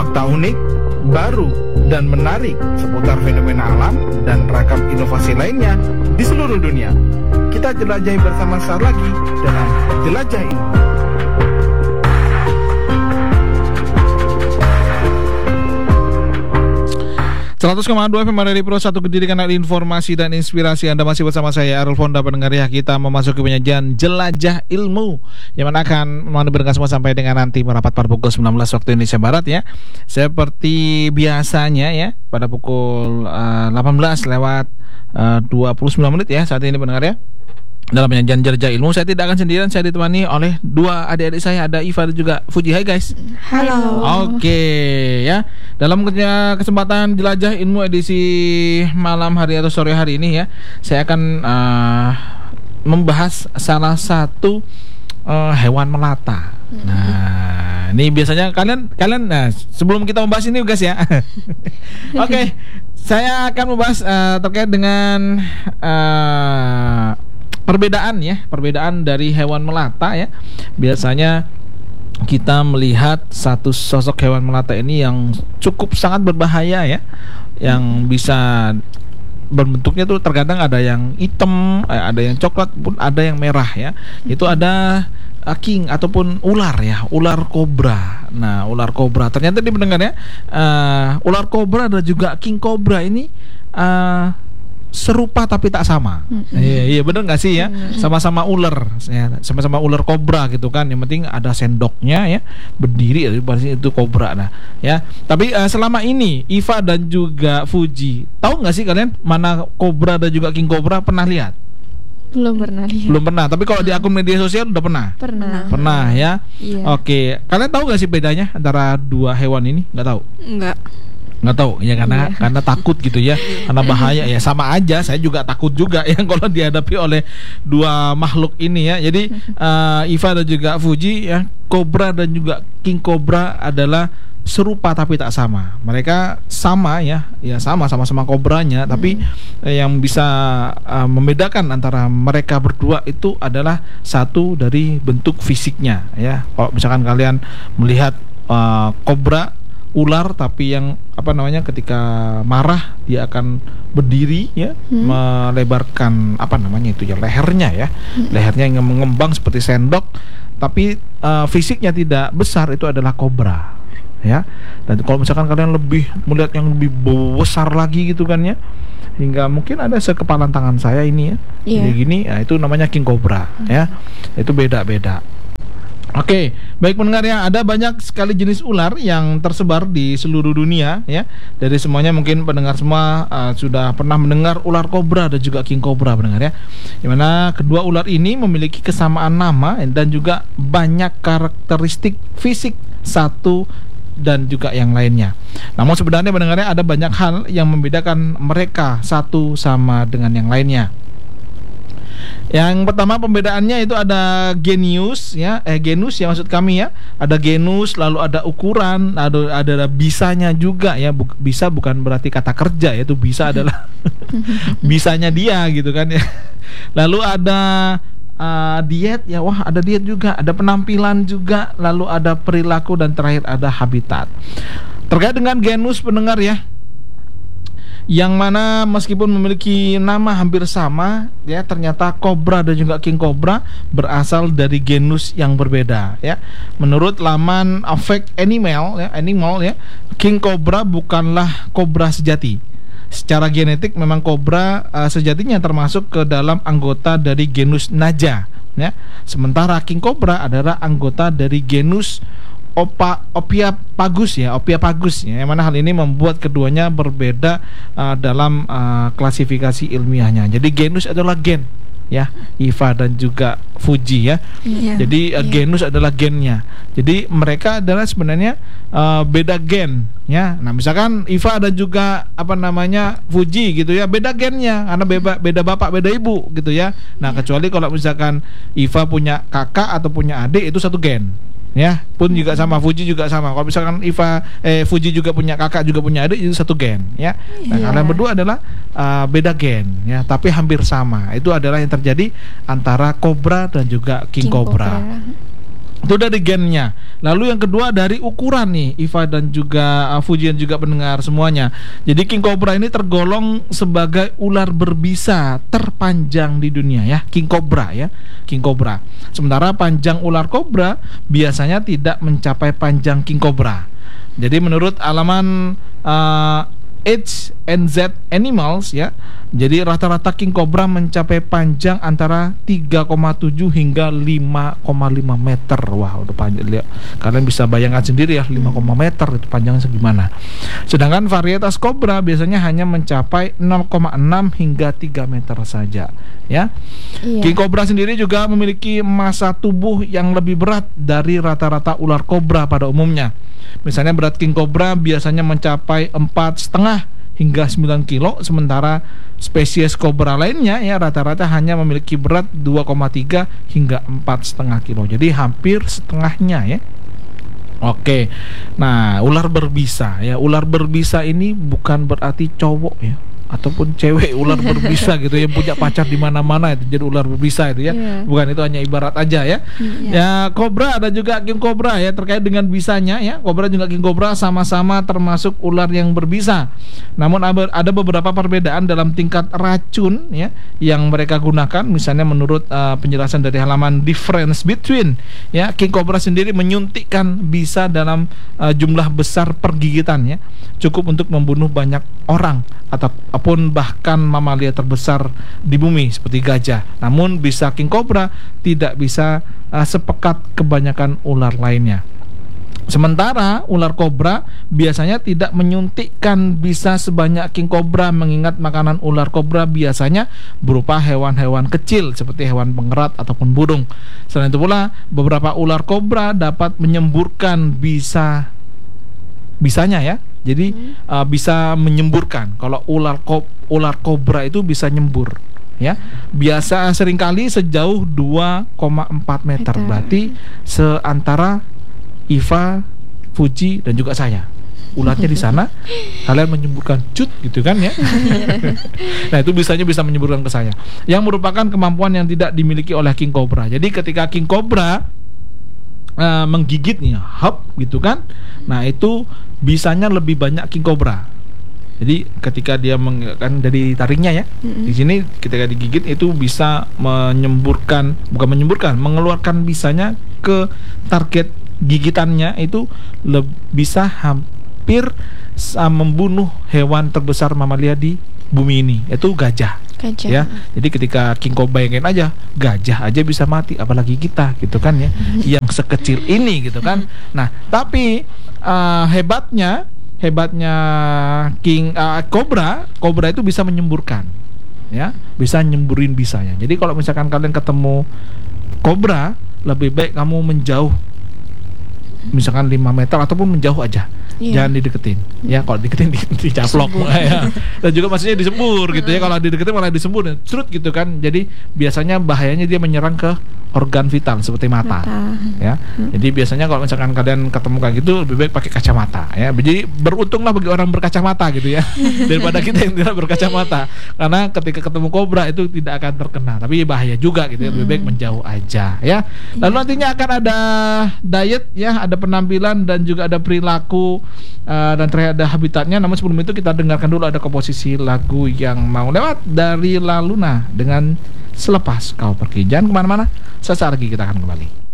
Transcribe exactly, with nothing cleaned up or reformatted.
fakta unik, baru, dan menarik seputar fenomena alam dan ragam inovasi lainnya di seluruh dunia. Kita jelajahi bersama saat lagi dalam Jelajah Ilmu. seratus koma dua F M dari Pro satu Kediri, kanal informasi dan inspirasi. Anda masih bersama saya Arul Fonda, pendengar ya. Kita memasuki penyajian Jelajah Ilmu yang mana akan mendengarkan semua sampai dengan nanti merapat pada pukul sembilan belas waktu Indonesia Barat ya. Seperti biasanya ya, pada pukul uh, delapan belas lewat uh, dua puluh sembilan menit ya saat ini pendengar ya. Dalam penyajian Jelajah Ilmu saya tidak akan sendirian, saya ditemani oleh dua adik-adik saya, ada Iva dan juga Fuji. Hai guys. Halo. Oke ya. Dalam kesempatan Jelajah Ilmu edisi malam hari atau sore hari ini ya, saya akan uh, membahas salah satu uh, hewan melata. Nah, ini biasanya kalian kalian nah, sebelum kita membahas ini guys ya. Oke, okay, saya akan membahas uh, terkait dengan uh, perbedaan ya, perbedaan dari hewan melata ya. Biasanya kita melihat satu sosok hewan melata ini yang cukup sangat berbahaya ya, yang bisa berbentuknya tuh terkadang ada yang hitam, ada yang coklat pun ada yang merah ya. Itu ada uh, king ataupun ular ya, ular kobra. Nah, ular kobra ternyata di pendengarnya uh, ular kobra dan juga king kobra ini uh, serupa tapi tak sama. Mm-hmm. Iya, iya benar nggak sih ya? Mm-hmm. Sama-sama ular, ya, sama-sama ular kobra gitu kan. Yang penting ada sendoknya ya, berdiri itu kobra. Nah, ya. Tapi uh, selama ini Iva dan juga Fuji, tahu nggak sih kalian mana kobra dan juga king kobra? Pernah lihat? Belum pernah lihat. Belum pernah. Tapi kalau di akun media sosial udah pernah. Pernah. Pernah ya. Iya. Oke. Kalian tahu nggak sih bedanya antara dua hewan ini? Nggak tahu? Enggak. Nggak tahu ya, karena yeah. karena takut gitu ya, karena bahaya ya. Sama aja, saya juga takut juga ya kalau dihadapi oleh dua makhluk ini ya. Jadi uh, Iva dan juga Fuji ya, kobra dan juga king kobra adalah serupa tapi tak sama. Mereka sama ya, ya sama sama-sama kobranya, hmm. tapi eh, yang bisa uh, membedakan antara mereka berdua itu adalah satu dari bentuk fisiknya ya. Kalau misalkan kalian melihat uh, kobra, ular tapi yang apa namanya ketika marah dia akan berdiri ya, hmm. melebarkan apa namanya itu ya, lehernya ya, hmm. lehernya yang mengembang seperti sendok, tapi uh, fisiknya tidak besar, itu adalah kobra ya. Dan kalau misalkan kalian lebih melihat yang lebih besar lagi gitu kan ya, hingga mungkin ada sekepalan tangan saya ini ya, yeah. jadi gini ya, itu namanya king kobra hmm. ya. Itu beda-beda. Oke, baik pendengar ya, ada banyak sekali jenis ular yang tersebar di seluruh dunia ya. Dari semuanya mungkin pendengar semua uh, sudah pernah mendengar ular kobra dan juga king kobra pendengar ya. Dimana kedua ular ini memiliki kesamaan nama dan juga banyak karakteristik fisik satu dan juga yang lainnya. Namun sebenarnya pendengarnya ada banyak hal yang membedakan mereka satu sama dengan yang lainnya. Yang pertama pembedaannya itu ada genus ya, eh genus ya maksud kami ya. Ada genus, lalu ada ukuran, ada ada bisanya juga ya. Buk, bisa bukan berarti kata kerja ya, itu bisa adalah bisanya dia gitu kan ya. Lalu ada uh, diet ya, wah ada diet juga, ada penampilan juga, lalu ada perilaku dan terakhir ada habitat. Terkait dengan genus pendengar ya, yang mana meskipun memiliki nama hampir sama ya, ternyata kobra dan juga king kobra berasal dari genus yang berbeda ya. Menurut laman Affect Animal ya, Animal ya, king kobra bukanlah kobra sejati. Secara genetik memang kobra uh, sejatinya termasuk ke dalam anggota dari genus Naja ya. Sementara king kobra adalah anggota dari genus Opa, Ophiophagus ya, Ophiophagus ya, yang mana hal ini membuat keduanya berbeda uh, dalam uh, klasifikasi ilmiahnya. Jadi genus adalah gen ya, Iva dan juga Fuji ya. Yeah. Jadi uh, yeah. genus adalah gennya. Jadi mereka adalah sebenarnya uh, beda gen ya. Nah, misalkan Iva dan juga apa namanya Fuji gitu ya, beda gennya karena beda beda bapak, beda ibu gitu ya. Nah, yeah. kecuali kalau misalkan Iva punya kakak atau punya adik, itu satu gen. Ya, pun juga sama, Fuji juga sama. Kalau misalkan Iva eh Fuji juga punya kakak, juga punya adik, itu satu gen ya. Nah, yeah. kalian berdua adalah uh, beda gen ya, tapi hampir sama. Itu adalah yang terjadi antara kobra dan juga king, king kobra. Itu dari gennya. Lalu yang kedua dari ukuran nih, Iva dan juga uh, Fuji dan juga pendengar semuanya. Jadi king cobra ini tergolong sebagai ular berbisa terpanjang di dunia ya, king cobra ya, king cobra. Sementara panjang ular kobra biasanya tidak mencapai panjang king cobra. Jadi menurut alaman uh, H and Z Animals ya, jadi rata-rata king cobra mencapai panjang antara tiga koma tujuh hingga lima koma lima meter. Wah, udah panjang. Lihat, kalian bisa bayangkan sendiri ya, lima koma lima meter itu panjangnya segimana. Sedangkan varietas kobra biasanya hanya mencapai nol koma enam hingga tiga meter saja ya. Iya. King cobra sendiri juga memiliki massa tubuh yang lebih berat dari rata-rata ular kobra pada umumnya. Misalnya berat king cobra biasanya mencapai empat setengah hingga sembilan kilo, sementara spesies kobra lainnya ya rata-rata hanya memiliki berat dua koma tiga hingga empat setengah kilo. Jadi hampir setengahnya ya. Oke. Nah, ular berbisa ya. Ular berbisa ini bukan berarti cowok ya, ataupun cewek ular berbisa gitu yang punya pacar di mana-mana itu jadi ular berbisa itu ya. Yeah. Bukan, itu hanya ibarat aja ya. Yeah. Ya, kobra ada juga king cobra ya, terkait dengan bisanya ya. Kobra juga king cobra sama-sama termasuk ular yang berbisa. Namun ada beberapa perbedaan dalam tingkat racun ya yang mereka gunakan. Misalnya menurut uh, penjelasan dari halaman difference between ya, king cobra sendiri menyuntikkan bisa dalam uh, jumlah besar pergigitan ya, cukup untuk membunuh banyak orang atau pun bahkan mamalia terbesar di bumi seperti gajah. Namun bisa king cobra tidak bisa uh, sepekat kebanyakan ular lainnya. Sementara ular kobra biasanya tidak menyuntikkan bisa sebanyak king cobra, mengingat makanan ular kobra biasanya berupa hewan-hewan kecil seperti hewan pengerat ataupun burung. Selain itu pula beberapa ular kobra dapat menyemburkan bisa bisanya ya. Jadi hmm. uh, bisa menyemburkan. Kalau ular ko ular kobra itu bisa nyembur ya. Biasa seringkali sejauh dua koma empat meter. Meter. Berarti seantara Iva, Fuji dan juga saya. Ularnya di sana, kalian menyemburkan cut gitu kan ya. Nah, itu bisanya bisa menyemburkan ke saya. Yang merupakan kemampuan yang tidak dimiliki oleh king cobra. Jadi ketika king cobra Uh, menggigitnya, hop gitu kan. Nah, itu bisanya lebih banyak king cobra. Jadi ketika dia meng, kan dari taringnya ya, mm-hmm. di sini ketika digigit itu bisa menyemburkan, bukan menyemburkan, mengeluarkan bisanya ke target gigitannya itu le, bisa hampir uh, membunuh hewan terbesar mamalia di bumi ini, yaitu gajah. Gajah. Ya, jadi ketika king cobra, bayangin aja, gajah aja bisa mati, apalagi kita gitu kan ya, yang sekecil ini gitu kan. Nah, tapi uh, hebatnya, hebatnya king uh, cobra, cobra itu bisa menyemburkan, ya, bisa nyemburin bisanya. Jadi kalau misalkan kalian ketemu cobra, lebih baik kamu menjauh, misalkan lima meter ataupun menjauh aja. Iya. Jangan dideketin ya, kalau dideketin di, dicaplok ya. Dan juga maksudnya disembur gitu ya, kalau dideketin malah disembur serut gitu kan. Jadi biasanya bahayanya dia menyerang ke organ vital seperti mata, mata. Ya. Hmm. Jadi biasanya kalau misalkan kalian ketemu kayak gitu, lebih baik pakai kacamata ya. Jadi beruntunglah bagi orang berkacamata gitu ya, daripada kita yang tidak berkacamata. Karena ketika ketemu kobra itu tidak akan terkena, tapi bahaya juga gitu ya. Lebih baik menjauh aja ya. Lalu nantinya akan ada diet ya, ada penampilan dan juga ada perilaku uh, dan terakhir ada habitatnya. Namun sebelum itu kita dengarkan dulu ada komposisi lagu yang mau lewat dari La Luna dengan Selepas Kau Pergi. Jangan kemana-mana, sesaat lagi kita akan kembali.